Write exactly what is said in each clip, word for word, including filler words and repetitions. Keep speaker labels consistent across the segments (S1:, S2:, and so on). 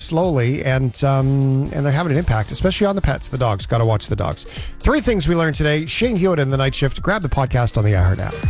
S1: slowly, and um, and they're having an impact, especially on the pets, the dogs. Got to watch the dogs. Three things we learned today. Shane Hewitt in the night shift. Grab the podcast on the iHeart app.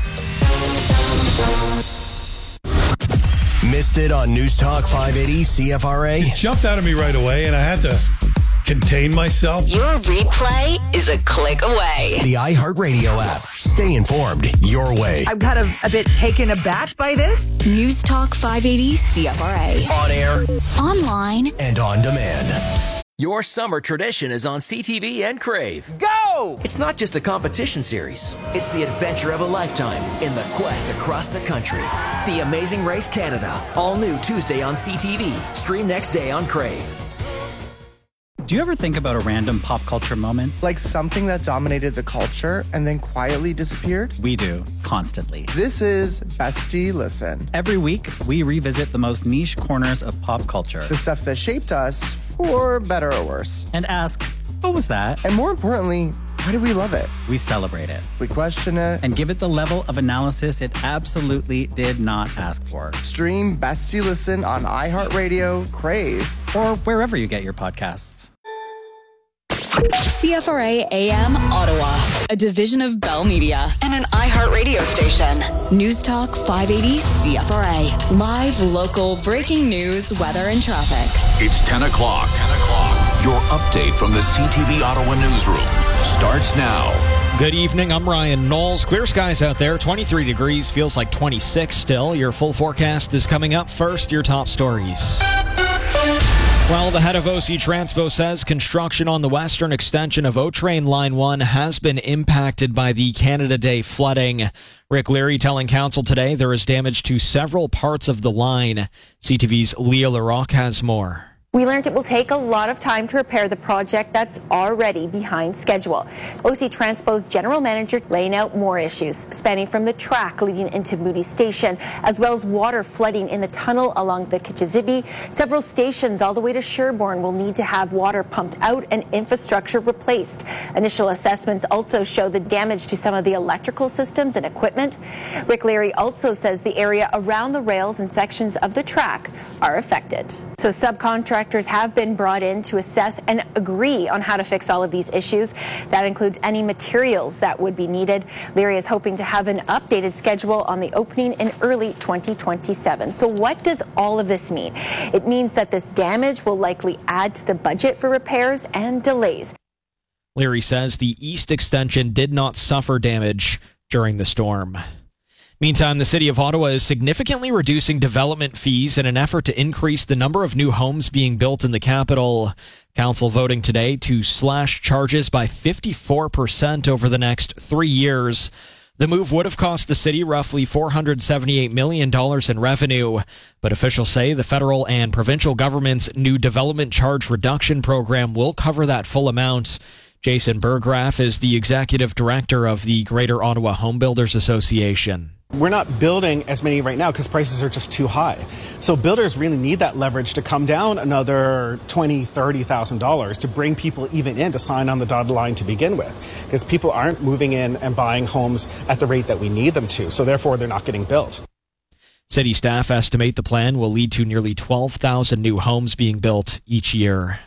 S2: Missed it on News Talk five eighty C F R A?
S3: It jumped out of me right away, and I had to contain myself.
S4: Your replay is a click away.
S2: The iHeartRadio app. Stay informed your way.
S5: I'm kind of a bit taken aback by this.
S4: News Talk five eighty C F R A.
S2: On air,
S4: online,
S2: and on demand.
S6: Your summer tradition is on C T V and Crave.
S5: Go!
S6: It's not just a competition series. It's the adventure of a lifetime in the quest across the country. The Amazing Race Canada. All new Tuesday on C T V. Stream next day on Crave.
S7: Do you ever think about a random pop culture moment?
S8: Like something that dominated the culture and then quietly disappeared?
S7: We do, constantly.
S8: This is Bestie Listen.
S7: Every week, we revisit the most niche corners of pop culture.
S8: The stuff that shaped us, for better or worse.
S7: And ask, what was that?
S8: And more importantly, why do we love it?
S7: We celebrate it.
S8: We question it.
S7: And give it the level of analysis it absolutely did not ask for.
S8: Stream Bestie Listen on iHeartRadio, Crave,
S7: or wherever you get your podcasts.
S4: C F R A A M Ottawa, a division of Bell Media and an iHeart radio station. News Talk five eighty C F R A. Live, local, breaking news, weather, and traffic.
S9: It's ten o'clock. ten o'clock. Your update from the C T V Ottawa newsroom starts now.
S10: Good evening, I'm Ryan Knowles. Clear skies out there, twenty-three degrees, feels like twenty-six still. Your full forecast is coming up. First, your top stories. Well, the head of O C Transpo says construction on the western extension of O-Train Line one has been impacted by the Canada Day flooding. Rick Leary telling Council today there is damage to several parts of the line. C T V's Leah Larocque has more.
S11: We learned it will take a lot of time to repair the project that's already behind schedule. O C Transpo's general manager laying out more issues, spanning from the track leading into Moody Station, as well as water flooding in the tunnel along the Kichizibi. Several stations all the way to Sherbourne will need to have water pumped out and infrastructure replaced. Initial assessments also show the damage to some of the electrical systems and equipment. Rick Leary also says the area around the rails and sections of the track are affected. So subcontractors have been brought in to assess and agree on how to fix all of these issues. That includes any materials that would be needed. Leary is hoping to have an updated schedule on the opening in early twenty twenty-seven. So what does all of this mean? It means that this damage will likely add to the budget for repairs and delays.
S10: Leary says the east extension did not suffer damage during the storm. Meantime, the City of Ottawa is significantly reducing development fees in an effort to increase the number of new homes being built in the capital. Council voting today to slash charges by fifty-four percent over the next three years. The move would have cost the city roughly four hundred seventy-eight million dollars in revenue, but officials say the federal and provincial government's new development charge reduction program will cover that full amount. Jason Burgraff is the executive director of the Greater Ottawa Home Builders Association.
S12: We're not building as many right now because prices are just too high. So builders really need that leverage to come down another twenty thousand dollars, thirty thousand dollars to bring people even in to sign on the dotted line to begin with. Because people aren't moving in and buying homes at the rate that we need them to. So therefore, they're not getting built.
S10: City staff estimate the plan will lead to nearly twelve thousand new homes being built each year.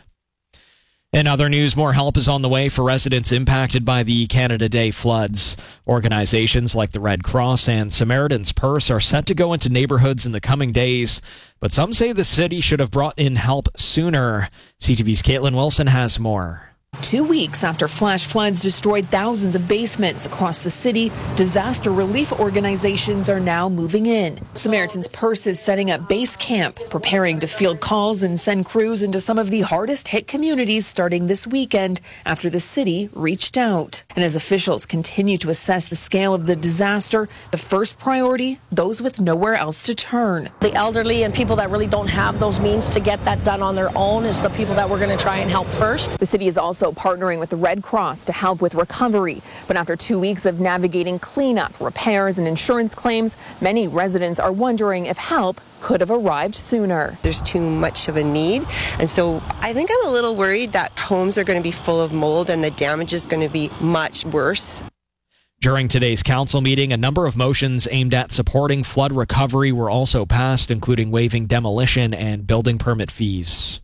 S10: In other news, more help is on the way for residents impacted by the Canada Day floods. Organizations like the Red Cross and Samaritan's Purse are set to go into neighborhoods in the coming days, but some say the city should have brought in help sooner. C T V's Caitlin Wilson has more.
S13: Two weeks after flash floods destroyed thousands of basements across the city, disaster relief organizations are now moving in. Samaritan's Purse is setting up base camp, preparing to field calls and send crews into some of the hardest hit communities starting this weekend after the city reached out. And as officials continue to assess the scale of the disaster, the first priority, those with nowhere else to turn.
S14: The elderly and people that really don't have those means to get that done on their own is the people that we're going to try and help first.
S13: The city is also partnering with the Red Cross to help with recovery. But after two weeks of navigating cleanup, repairs, and insurance claims, many residents are wondering if help could have arrived sooner.
S15: There's too much of a need. And so I think I'm a little worried that homes are going to be full of mold and the damage is going to be much worse.
S10: During today's council meeting, a number of motions aimed at supporting flood recovery were also passed, including waiving demolition and building permit fees.